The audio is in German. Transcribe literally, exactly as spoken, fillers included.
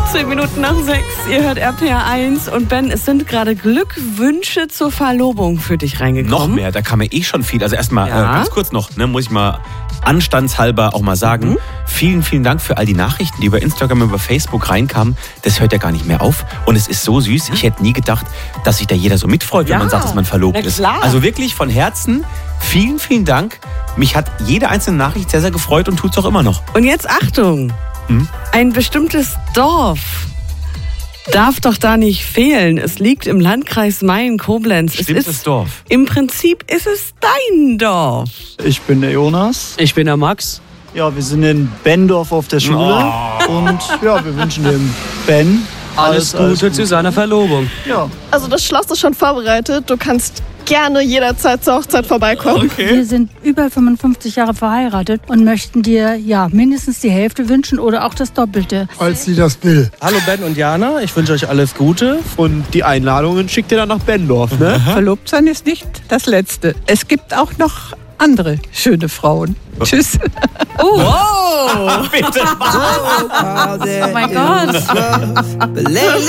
fünfzehn Minuten nach sechs. Ihr hört R P R eins. Und Ben, es sind gerade Glückwünsche zur Verlobung für dich reingekommen. Noch mehr, da kam ja eh schon viel. Also erstmal ja. äh, ganz kurz noch, ne, muss ich mal anstandshalber auch mal sagen, mhm. vielen, vielen Dank für all die Nachrichten, die über Instagram, über Facebook reinkamen. Das hört ja gar nicht mehr auf. Und es ist so süß. Ich hätte nie gedacht, dass sich da jeder so mitfreut, wenn ja. man sagt, dass man verlobt ist. Also wirklich von Herzen, vielen, vielen Dank. Mich hat jede einzelne Nachricht sehr, sehr gefreut und tut es auch immer noch. Und jetzt Achtung, hm? ein bestimmtes Dorf darf doch da nicht fehlen. Es liegt im Landkreis Mayen-Koblenz. Bestimmtes es ist, Dorf. Im Prinzip ist es dein Dorf. Ich bin der Jonas. Ich bin der Max. Ja, wir sind in Bendorf auf der Schule. Oh. Und ja, wir wünschen dem Ben alles, alles Gute alles Gute zu seiner Verlobung. Ja. Also das Schloss ist schon vorbereitet. Du kannst gerne jederzeit zur Hochzeit vorbeikommen. Okay. Wir sind über fünfundfünfzig Jahre verheiratet und möchten dir ja mindestens die Hälfte wünschen oder auch das Doppelte. Falls sie das will. Hallo Ben und Jana, ich wünsche euch alles Gute. Und die Einladungen schickt ihr dann nach Bendorf, ne? Verlobt sein ist nicht das Letzte. Es gibt auch noch andere schöne Frauen. Tschüss. Oh, wow. Bitte. Oh mein Gott.